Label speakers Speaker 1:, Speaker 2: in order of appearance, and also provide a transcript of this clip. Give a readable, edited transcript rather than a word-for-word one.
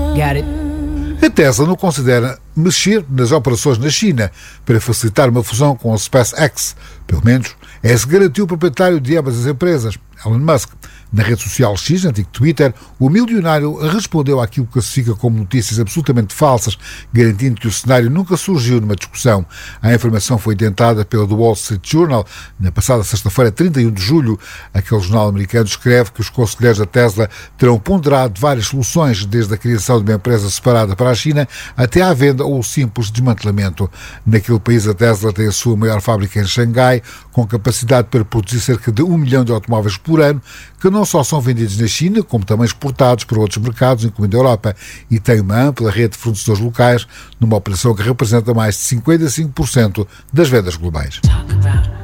Speaker 1: Got it.
Speaker 2: A Tesla não considera mexer nas operações na China para facilitar uma fusão com a SpaceX. Pelo menos é se garantiu o proprietário de ambas as empresas, Elon Musk. Na rede social X, antigo Twitter, o milionário respondeu àquilo que classifica como notícias absolutamente falsas, garantindo que o cenário nunca surgiu numa discussão. A informação foi tentada pela The Wall Street Journal na passada sexta-feira, 31 de julho. Aquele jornal americano escreve que os conselheiros da Tesla terão ponderado várias soluções, desde a criação de uma empresa separada para a China até à venda ou o simples desmantelamento. Naquele país, a Tesla tem a sua maior fábrica em Xangai, com capacidade para produzir cerca de 1 milhão de automóveis por ano, que não só são vendidos na China, como também exportados para outros mercados, incluindo a Europa, e tem uma ampla rede de fornecedores locais, numa operação que representa mais de 55% das vendas globais.